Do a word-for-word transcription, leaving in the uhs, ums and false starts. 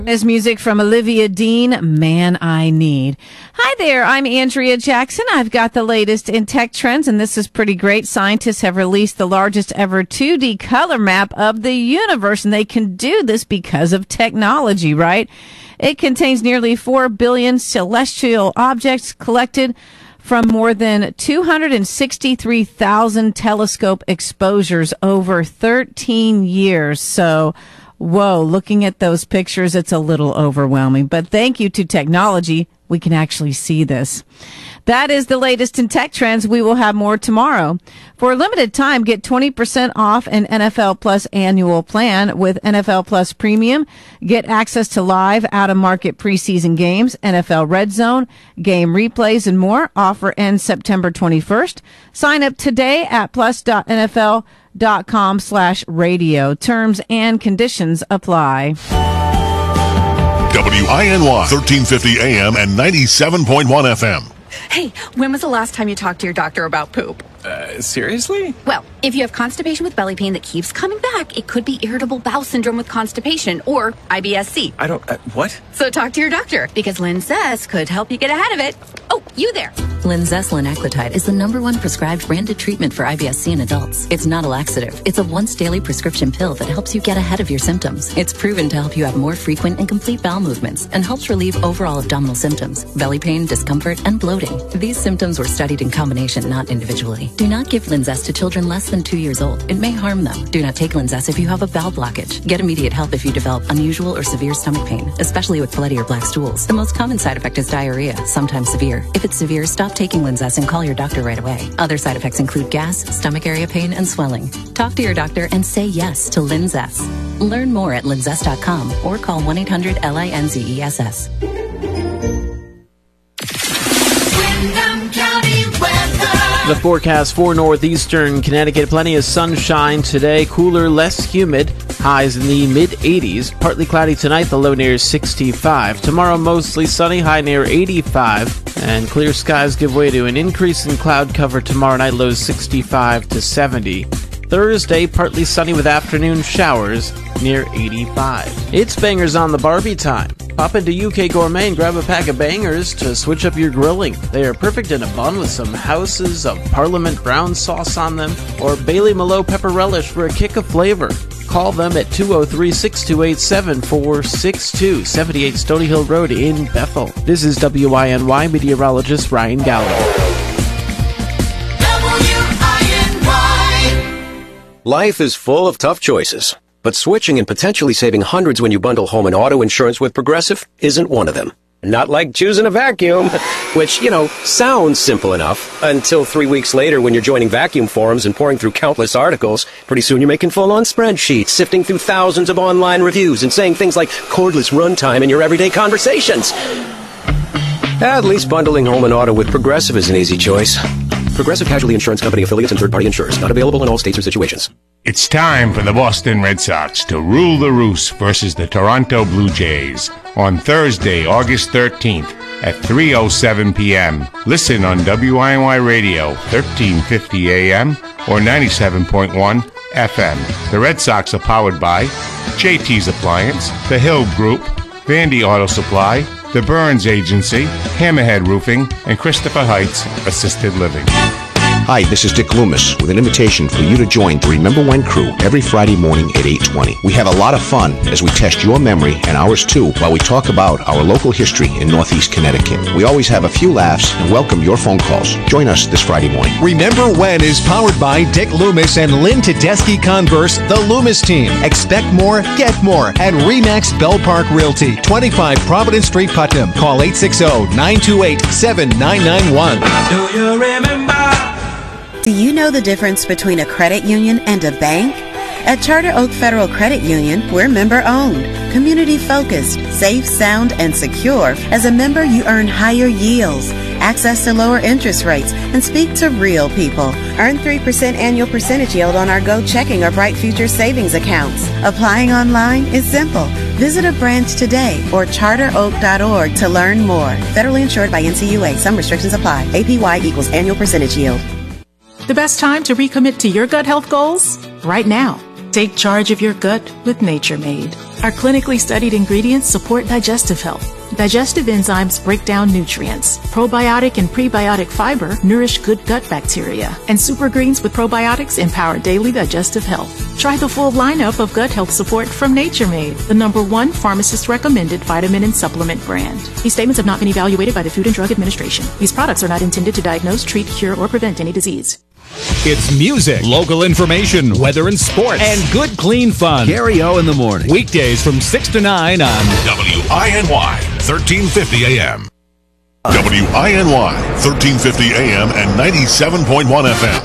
Is music from Olivia Dean, Man I Need. Hi there, I'm Andrea Jackson. I've got the latest in tech trends, and this is pretty great. Scientists have released the largest ever two D color map of the universe, and they can do this because of technology, right? It contains nearly four billion celestial objects collected from more than two hundred sixty-three thousand telescope exposures over thirteen years. So, whoa, looking at those pictures, it's a little overwhelming. But thank you to technology, we can actually see this. That is the latest in tech trends. We will have more tomorrow. For a limited time, get twenty percent off an N F L Plus annual plan with N F L Plus Premium. Get access to live out-of-market preseason games, N F L Red Zone, game replays, and more. Offer ends September twenty-first. Sign up today at plus.nfl.com slash radio. Terms and conditions apply. W I N Y, thirteen fifty A M and ninety-seven point one F M. Hey, when was the last time you talked to your doctor about poop? Uh, seriously? Well, if you have constipation with belly pain that keeps coming back, it could be irritable bowel syndrome with constipation or I B S C. I don't, uh, what? So talk to your doctor, because Linzess could help you get ahead of it. Oh, you there. Linzess linaclotide is the number one prescribed branded treatment for I B S C in adults. It's not a laxative. It's a once daily prescription pill that helps you get ahead of your symptoms. It's proven to help you have more frequent and complete bowel movements and helps relieve overall abdominal symptoms, belly pain, discomfort, and bloating. These symptoms were studied in combination, not individually. Do not give Linzess to children less than two years old. It may harm them. Do not take Linzess if you have a bowel blockage. Get immediate help if you develop unusual or severe stomach pain, especially with bloody or black stools. The most common side effect is diarrhea, sometimes severe. If it's severe, stop taking Linzess and call your doctor right away. Other side effects include gas, stomach area pain, and swelling. Talk to your doctor and say yes to Linzess. Learn more at linzess dot com or call one eight hundred L I N Z E S S. The forecast for northeastern Connecticut: plenty of sunshine today, cooler, less humid, highs in the mid eighties. Partly cloudy tonight, the low near sixty-five. Tomorrow mostly sunny, high near eighty-five. And clear skies give way to an increase in cloud cover tomorrow night, lows sixty-five to seventy. Thursday, partly sunny with afternoon showers near eighty-five. It's Bangers on the Barbie time. Pop into U K Gourmet and grab a pack of bangers to switch up your grilling. They are perfect in a bun with some Houses of Parliament brown sauce on them, or Bailey Malo pepper relish for a kick of flavor. Call them at two oh three, six two eight, seven four six two, seventy-eight Stony Hill Road in Bethel. This is W I N Y meteorologist Ryan Gallagher. Life is full of tough choices, but switching and potentially saving hundreds when you bundle home and auto insurance with Progressive isn't one of them. Not like choosing a vacuum, which, you know, sounds simple enough until three weeks later when you're joining vacuum forums and pouring through countless articles. Pretty soon you're making full-on spreadsheets, sifting through thousands of online reviews and saying things like cordless runtime in your everyday conversations. At least bundling home and auto with Progressive is an easy choice. Progressive Casualty Insurance Company affiliates and third-party insurers. Not available in all states or situations. It's time for the Boston Red Sox to rule the roost versus the Toronto Blue Jays on Thursday, August thirteenth at three oh seven p.m. Listen on W I N Y Radio, thirteen fifty A M or ninety-seven point one F M. The Red Sox are powered by J T's Appliance, The Hill Group, Vandy Auto Supply, The Burns Agency, Hammerhead Roofing, and Christopher Heights Assisted Living. Hi, this is Dick Loomis with an invitation for you to join the Remember When crew every Friday morning at eight twenty. We have a lot of fun as we test your memory and ours too while we talk about our local history in Northeast Connecticut. We always have a few laughs and welcome your phone calls. Join us this Friday morning. Remember When is powered by Dick Loomis and Lynn Tedeschi Converse, the Loomis team. Expect more, get more at Remax Bell Park Realty, twenty-five Providence Street, Putnam. Call eight six zero, nine two eight, seven nine nine one. Do you remember? Do you know the difference between a credit union and a bank? At Charter Oak Federal Credit Union, we're member-owned, community-focused, safe, sound, and secure. As a member, you earn higher yields, access to lower interest rates, and speak to real people. Earn three percent annual percentage yield on our Go Checking or Bright Future savings accounts. Applying online is simple. Visit a branch today or charter oak dot org to learn more. Federally insured by N C U A. Some restrictions apply. A P Y equals annual percentage yield. The best time to recommit to your gut health goals? Right now. Take charge of your gut with Nature Made. Our clinically studied ingredients support digestive health. Digestive enzymes break down nutrients. Probiotic and prebiotic fiber nourish good gut bacteria. And super greens with probiotics empower daily digestive health. Try the full lineup of gut health support from Nature Made, the number one pharmacist-recommended vitamin and supplement brand. These statements have not been evaluated by the Food and Drug Administration. These products are not intended to diagnose, treat, cure, or prevent any disease. It's music, local information, weather and sports, and good, clean fun. Gary O in the morning. Weekdays from six to nine on W I N Y, thirteen fifty A M. W I N Y, thirteen fifty A M and ninety-seven point one F M.